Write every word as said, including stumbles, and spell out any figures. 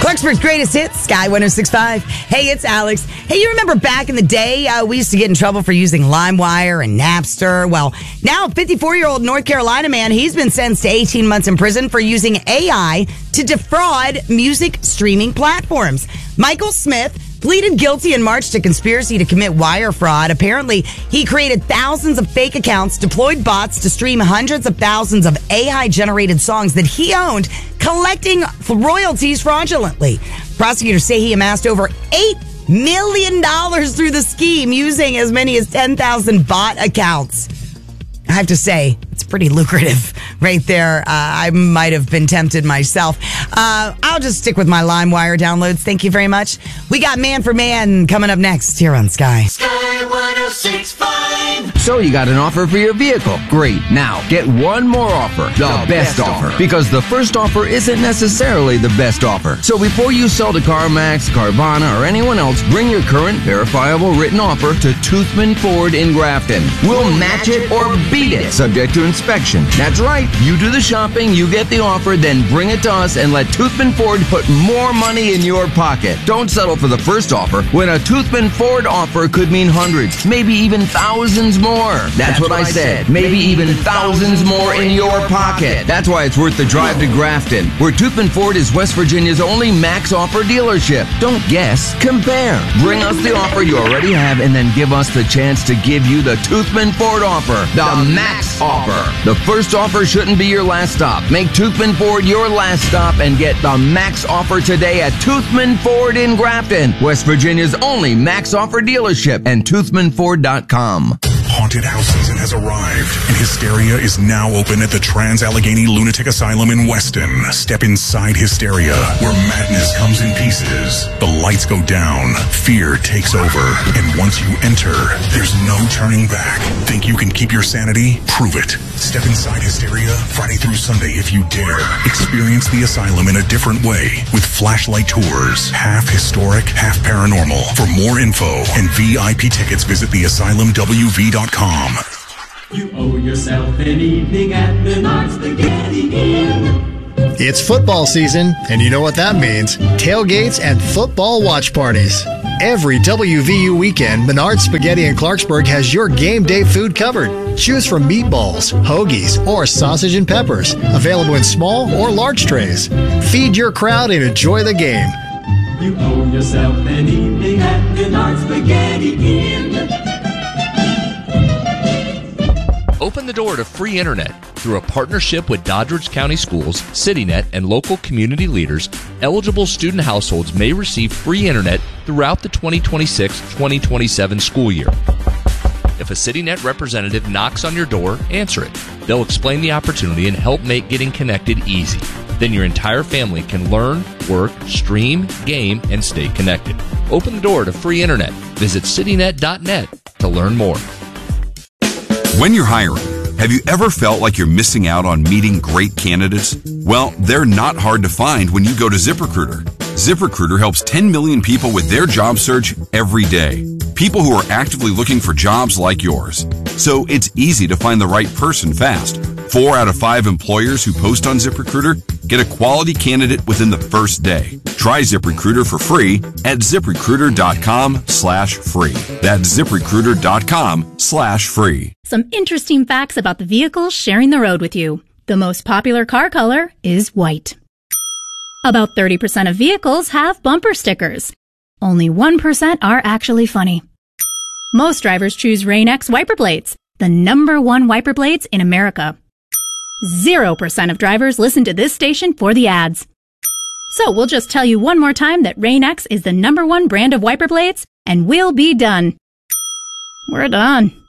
Clarksburg's greatest hits, Sky one oh six point five. Hey, it's Alex. Hey, you remember back in the day, uh, we used to get in trouble for using LimeWire and Napster. Well, now fifty-four-year-old North Carolina man, he's been sentenced to eighteen months in prison for using A I to defraud music streaming platforms. Michael Smith pleaded guilty in March to conspiracy to commit wire fraud. Apparently, he created thousands of fake accounts, deployed bots to stream hundreds of thousands of A I-generated songs that he owned, collecting royalties fraudulently. Prosecutors say he amassed over eight million dollars through the scheme using as many as ten thousand bot accounts. I have to say, it's pretty lucrative right there. Uh, I might have been tempted myself. Uh, I'll just stick with my LimeWire downloads. Thank you very much. We got Man for Man coming up next here on Sky. Sky one oh six point five. So you got an offer for your vehicle. Great. Now, get one more offer. The, the best, best offer. offer. Because the first offer isn't necessarily the best offer. So before you sell to CarMax, Carvana, or anyone else, bring your current verifiable written offer to Toothman Ford in Grafton. We'll match it or beat it, subject to inspection. That's right. You do the shopping, you get the offer, then bring it to us and let Toothman Ford put more money in your pocket. Don't settle for the first offer when a Toothman Ford offer could mean hundreds, maybe even thousands more. That's, That's what, what I said. Maybe even thousands more in your pocket. That's why it's worth the drive to Grafton, where Toothman Ford is West Virginia's only max offer dealership. Don't guess, compare. Bring us the offer you already have and then give us the chance to give you the Toothman Ford offer. The max offer. The first offer shouldn't be your last stop. Make Toothman Ford your last stop and get the max offer today at Toothman Ford in Grafton, West Virginia's only max offer dealership, and toothman ford dot com. Haunted house season has arrived, and Hysteria is now open at the Trans-Allegheny Lunatic Asylum in Weston. Step inside Hysteria, where madness comes in pieces. The lights go down, fear takes over, and once you enter, there's no turning back. Think you can keep your sanity? Prove it. Step inside Hysteria Friday through Sunday if you dare. Experience the asylum in a different way with flashlight tours, half historic, half paranormal. For more info and V I P tickets, visit the asylum w v dot com. You owe yourself an evening at Menards Spaghetti Inn. It's football season, and you know what that means. Tailgates and football watch parties. Every W V U weekend, Menards Spaghetti in Clarksburg has your game day food covered. Choose from meatballs, hoagies, or sausage and peppers. Available in small or large trays. Feed your crowd and enjoy the game. You owe yourself an evening at Menards Spaghetti Inn. Open the door to free internet. Through a partnership with Doddridge County Schools, CityNet, and local community leaders, eligible student households may receive free internet throughout the twenty twenty-six twenty twenty-seven school year. If a CityNet representative knocks on your door, answer it. They'll explain the opportunity and help make getting connected easy. Then your entire family can learn, work, stream, game, and stay connected. Open the door to free internet. Visit citynet dot net to learn more. When you're hiring, have you ever felt like you're missing out on meeting great candidates? Well, they're not hard to find when you go to ZipRecruiter. ZipRecruiter helps ten million people with their job search every day. People who are actively looking for jobs like yours. So it's easy to find the right person fast. Four out of five employers who post on ZipRecruiter get a quality candidate within the first day. Try ZipRecruiter for free at ZipRecruiter.com slash free. That's ZipRecruiter.com slash free. Some interesting facts about the vehicles sharing the road with you. The most popular car color is white. About thirty percent of vehicles have bumper stickers. Only one percent are actually funny. Most drivers choose Rain-X wiper blades, the number one wiper blades in America. Zero percent of drivers listen to this station for the ads. So we'll just tell you one more time that Rain-X is the number one brand of wiper blades, and we'll be done. We're done.